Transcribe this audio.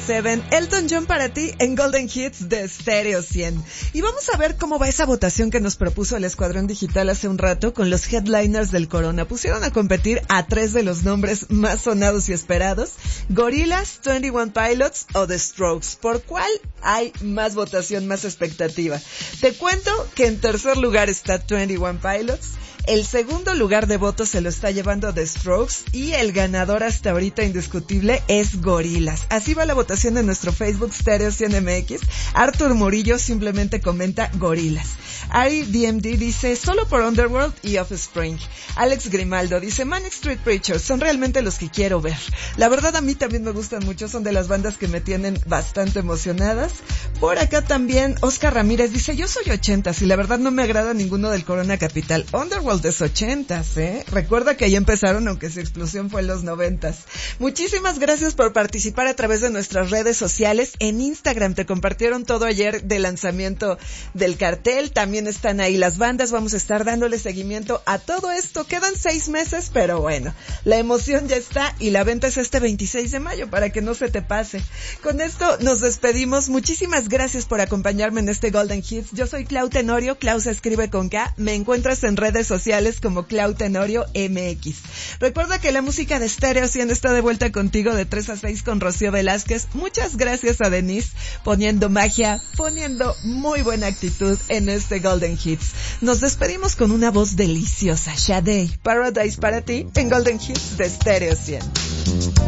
24/7, Elton John para ti en Golden Hits de Stereo 100. Y vamos a ver cómo va esa votación que nos propuso el Escuadrón Digital hace un rato con los headliners del Corona. Pusieron a competir a 3 de los nombres más sonados y esperados: Gorillaz, 21 Pilots o The Strokes. ¿Por cuál hay más votación, más expectativa? Te cuento que en tercer lugar está 21 Pilots. El segundo lugar de votos se lo está llevando The Strokes y el ganador hasta ahorita indiscutible es Gorillaz. Así va la votación en nuestro Facebook Stereo 100 MX. Arthur Murillo simplemente comenta Gorillaz. Ari DMD dice solo por Underworld y Offspring. Alex Grimaldo dice Manic Street Preachers son realmente los que quiero ver. La verdad a mí también me gustan mucho, son de las bandas que me tienen bastante emocionadas. Por acá también Oscar Ramírez dice yo soy 80s y la verdad no me agrada ninguno del Corona Capital. Underworld es 80s, Recuerda que ahí empezaron, aunque su explosión fue en los 90s. Muchísimas gracias por participar a través de nuestras redes sociales. En Instagram te compartieron todo ayer del lanzamiento del cartel. También están ahí las bandas. Vamos a estar dándole seguimiento a todo esto. Quedan 6 meses, pero bueno, la emoción ya está y la venta es este 26 de mayo para que no se te pase. Con esto nos despedimos. Muchísimas gracias por acompañarme en este Golden Hits. Yo soy Clau Tenorio. Clau se escribe con K. Me encuentras en redes sociales como Clau Tenorio MX. Recuerda que la música de Stereo 100 está de vuelta contigo de 3 a 6 con Rocío Velázquez. Muchas gracias a Denise poniendo magia, poniendo muy buena actitud en este Golden Hits. Nos despedimos con una voz deliciosa. Sade, Paradise para ti en Golden Hits de Stereo 100.